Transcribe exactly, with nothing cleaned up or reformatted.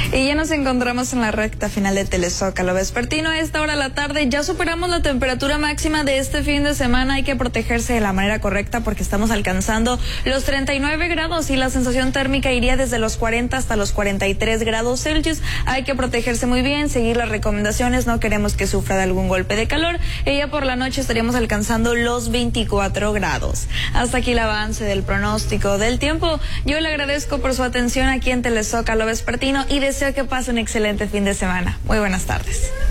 Y ya nos encontramos en la recta final de Telezócalo vespertino. A esta hora de la tarde ya superamos la temperatura máxima de este fin de semana. Hay que protegerse de la manera correcta porque estamos alcanzando los treinta y nueve grados y la sensación térmica iría desde los cuarenta hasta los cuarenta y tres grados Celsius. Hay que protegerse muy bien, seguir las recomendaciones. No queremos que sufra de algún golpe de calor. Y ya por la noche estaríamos alcanzando los veinticuatro grados. Hasta aquí el avance del pronóstico del tiempo. Yo le agradezco por su atención aquí en Telezócalo vespertino y deseo que pase un excelente fin de semana. Muy buenas tardes.